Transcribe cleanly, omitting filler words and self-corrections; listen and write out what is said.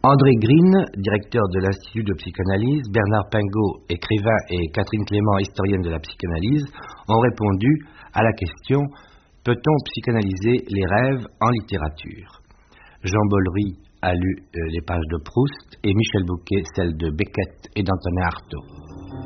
André Green, directeur de l'Institut de psychanalyse, Bernard Pingot, écrivain, et Catherine Clément, historienne de la psychanalyse, ont répondu à la question « Peut-on psychanalyser les rêves en littérature ?» Jean Bollery a lu les pages de Proust et Michel Bouquet celles de Beckett et d'Antonin Artaud.